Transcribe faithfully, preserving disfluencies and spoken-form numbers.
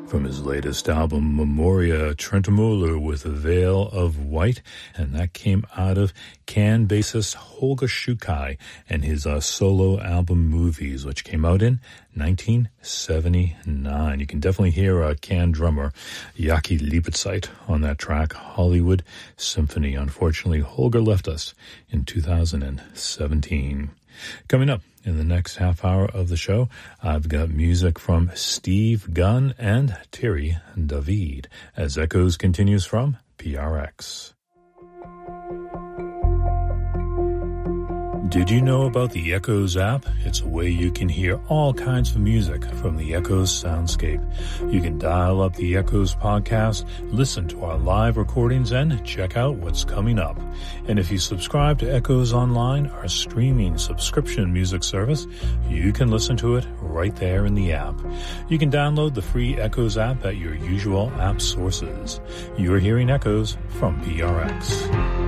from his latest album, Memoria, Trentemøller with a Veil of White, and that came out of Can bassist Holger Schukai and his uh, solo album Movies, which came out in nineteen seventy-nine. You can definitely hear uh, Can drummer Jaki Liebezeit on that track, Hollywood Symphony. Unfortunately, Holger left us in two thousand seventeen. Coming up in the next half hour of the show, I've got music from Steve Gunn and Thierry David as Echoes continues from P R X. Did you know about the Echoes app? It's a way you can hear all kinds of music from the Echoes soundscape. You can dial up the Echoes podcast, listen to our live recordings, and check out what's coming up. And if you subscribe to Echoes Online, our streaming subscription music service, you can listen to it right there in the app. You can download the free Echoes app at your usual app sources. You're hearing Echoes from P R X.